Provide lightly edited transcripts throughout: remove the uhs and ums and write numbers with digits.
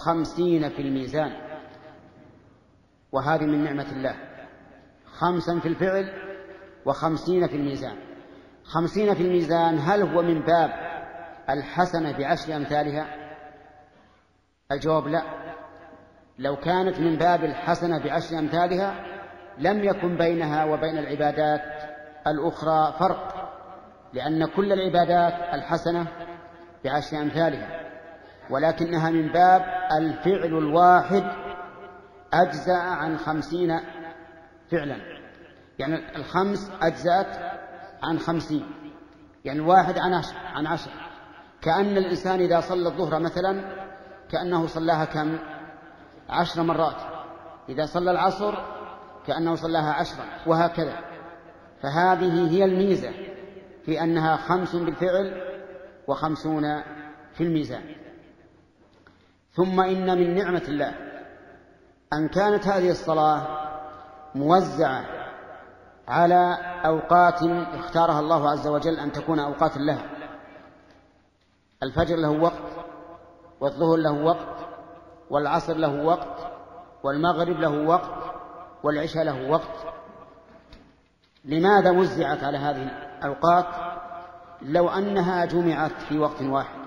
50 في الميزان، وهذه من نعمة الله. 5 في الفعل و50 في الميزان. 50 في الميزان هل هو من باب الحسنة ب10 أمثالها؟ الجواب لا. لو كانت من باب الحسنة ب10 أمثالها لم يكن بينها وبين العبادات الأخرى فرق، لأن كل العبادات الحسنة ب10 أمثالها، ولكنها من باب الفعل الواحد أجزأ عن 50 فعلا، يعني 5 أجزأت عن 50، يعني 1 عن 10. كأن الإنسان إذا صلى الظهر مثلا كأنه صلاها كم؟ 10 مرات. إذا صلى العصر كأنه صلاها 10، وهكذا. فهذه هي الميزة في أنها 5 بالفعل و50 في الميزان. ثم إن من نعمة الله أن كانت هذه الصلاة موزعة على أوقات اختارها الله عز وجل أن تكون أوقات لها. الفجر له وقت، والظهر له وقت، والعصر له وقت، والمغرب له وقت، والعشاء له وقت. لماذا وزعت على هذه الأوقات؟ لو أنها جمعت في وقت واحد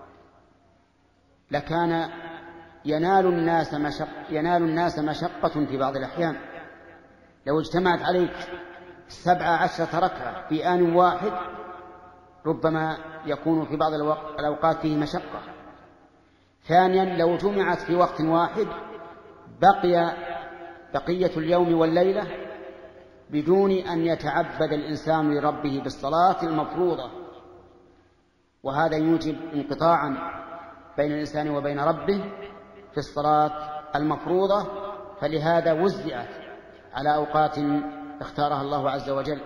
لكان ينال الناس مشقة في بعض الأحيان. لو اجتمعت عليك 17 ركعة في آن واحد ربما يكون في بعض الأوقات فيه مشقة. ثانيا، لو جمعت في وقت واحد بقية اليوم والليلة بدون أن يتعبد الإنسان لربه بالصلاة المفروضة، وهذا يوجب انقطاعا بين الإنسان وبين ربه في الصلاة المفروضة، فلهذا وزعت على أوقات اختارها الله عز وجل.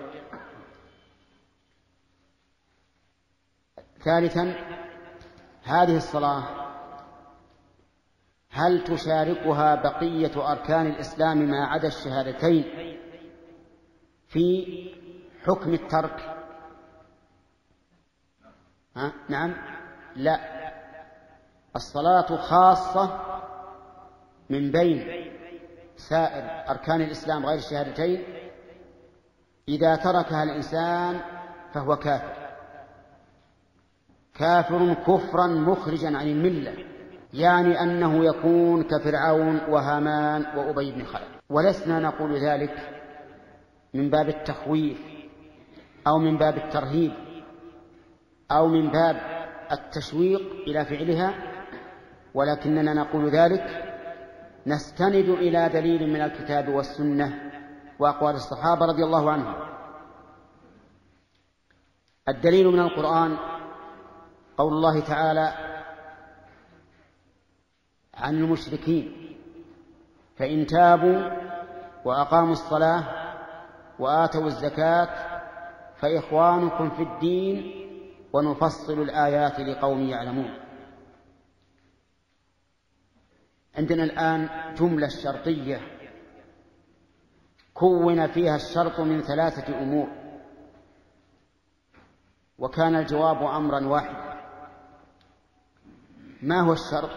ثالثا، هذه الصلاة هل تشاركها بقية أركان الإسلام ما عدا الشهادتين في حكم الترك؟ نعم، لا. الصلاة خاصة من بين سائر أركان الإسلام غير الشهادتين. إذا تركها الإنسان فهو كافر كفرا مخرجا عن الملة، يعني أنه يكون كفرعون وهامان وأبي بن خلف. ولسنا نقول ذلك من باب التخويف أو من باب الترهيب أو من باب التشويق إلى فعلها، ولكننا نقول ذلك نستند إلى دليل من الكتاب والسنة وأقوال الصحابة رضي الله عنهم. الدليل من القرآن قول الله تعالى عن المشركين: فإن تابوا وأقاموا الصلاة وآتوا الزكاة فإخوانكم في الدين ونفصل الآيات لقوم يعلمون. عندنا الآن جملة شرطية كون فيها الشرط من 3 أمور، وكان الجواب أمرا واحدا. ما هو الشرط؟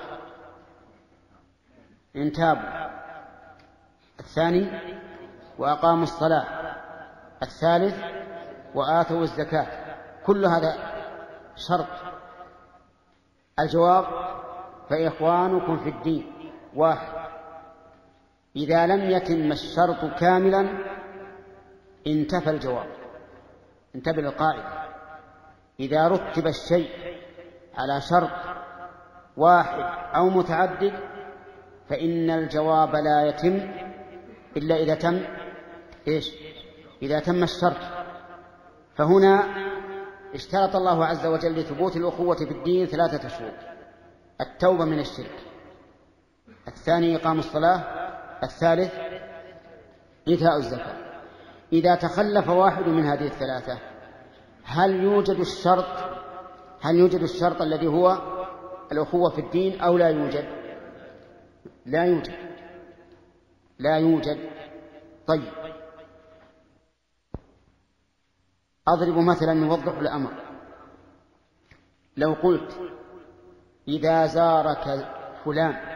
إن تابوا. الثاني: وأقاموا الصلاة. الثالث: وآتوا الزكاة. كل هذا شرط. الجواب: فإخوانكم في الدين واحد. إذا لم يتم الشرط كاملا انتفى الجواب. انتبه القاعدة: إذا رتب الشيء على شرط واحد أو متعدد فإن الجواب لا يتم إلا إذا تم إذا تم الشرط. فهنا اشترط الله عز وجل لثبوت الأخوة في الدين 3 شروط: التوبة من الشرك، الثاني إقام الصلاة، الثالث إيتاء الزكاة. إذا تخلف واحد من هذه ال3 هل يوجد الشرط الذي هو الأخوة في الدين أو لا يوجد؟ لا يوجد. طيب، أضرب مثلا يوضح الأمر. لو قلت: إذا زارك فلان